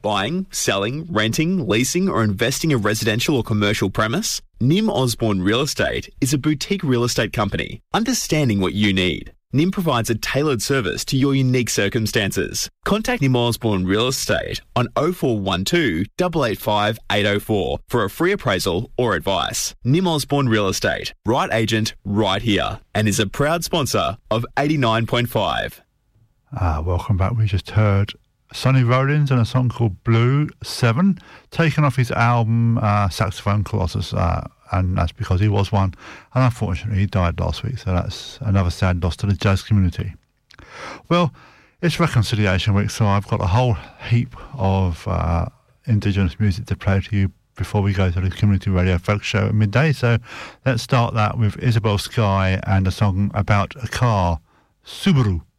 Buying, selling, renting, leasing or investing a residential or commercial premise? Nim Osborne Real Estate is a boutique real estate company understanding what you need. Nim provides a tailored service to your unique circumstances. Contact Nim Osborne Real Estate on 0412 885 804 for a free appraisal or advice. Nim Osborne Real Estate, right agent, right here, and is a proud sponsor of 89.5. Welcome back. We just heard Sonny Rollins and a song called Blue 7, taken off his album Saxophone Colossus, and that's because he was one, and unfortunately he died last week, so that's another sad loss to the jazz community. Well, it's Reconciliation Week, so I've got a whole heap of Indigenous music to play to you before we go to the Community Radio Folk Show at midday, so let's start that with Isabel Skye and a song about a car, Subaru.